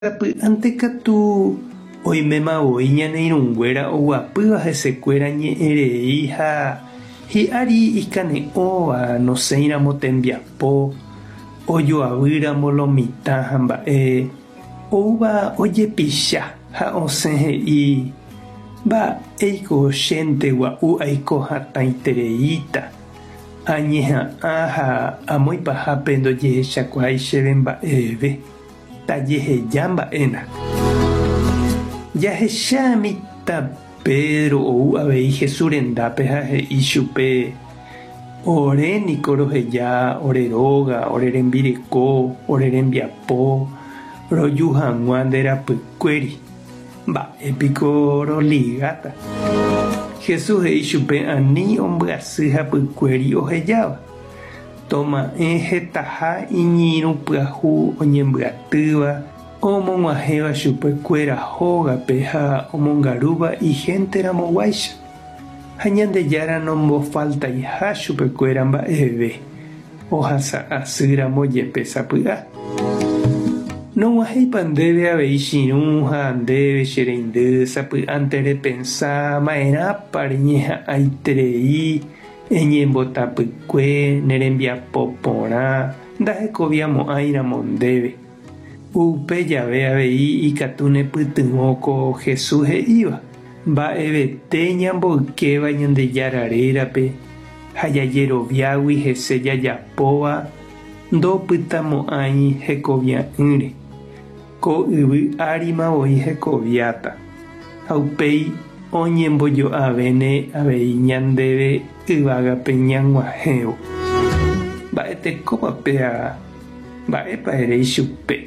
Antecatu oimemavoi ñaneirũnguéra oguapýva hesekuéra ñe'ẽrei ha hi'ári ikane'õva nosẽiramo tembiapo ojoavýramo lomitã ha mba'e ouva ojepicha ha osẽ he'i mba'éiko chénte gua'u aiko hatãitereíta añeha'ã ha amoipahápe ndojehechakuaái chéve mba'eve tajeheja mba'éna. Jahechámita Pedro ou avei Jesús rendápe ha he'i chupe: oréniko roheja oreróga, orerembireko, orerembiapo, roju hag̃ua nde rapykuéri. Mba'épiko roligáta. Jesús he'i chupe ani ombyasy hapykuéri ohejáva. Toma'ẽ hetaha iñirũ pyahu oñembyatýva omog̃uahẽva chupekuéra hógape ha omongarúva igénteramoguáicha. Ha Ñandejára nombofaltaiha chupekuéra mba'eve ohasa'asýramo jepe sapy'a. Nog̃uahẽipa ndéve avei chiru ha ndéve che reindy sapy'ánte repensá ma'erãpa reñeha'ãiterei eñembotapykue nerembiapo porã ndahekoviamo'ãiramo ndéve. Upe jave avei ikatu nepytyvõko Jesús he'íva: mba'evete ñamboykéva Ñandejára rérape ha jajeroviágui hese jajapóva ndopytamo'ãi hekovia'ỹre. Ko yvy árimavoi hekoviáta ha upéi oñembojoavéne avei ñandéve yvágape ñag̃uahẽvo. Mba'etekópapea mba'épa erei chupe.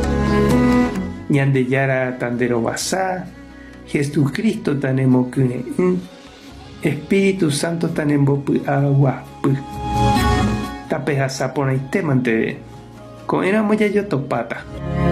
Ñandejára tanderovasa, Jesucristo tanemokyre'ỹ, Espíritu Santo tanembopy'a guapy. Tape hasa porãitémante ko'ẽramo jajotopáta.